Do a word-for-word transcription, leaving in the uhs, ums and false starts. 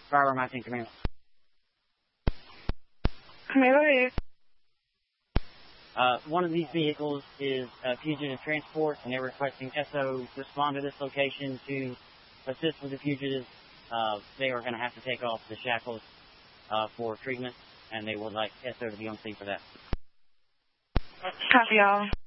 Firearm I think command. Command, go ahead. Uh, one of these vehicles is uh, fugitive transport, and they're requesting S O respond to this location to assist with the fugitives. Uh, they are going to have to take off the shackles uh, for treatment, and they would like S O to be on scene for that. Copy, y'all.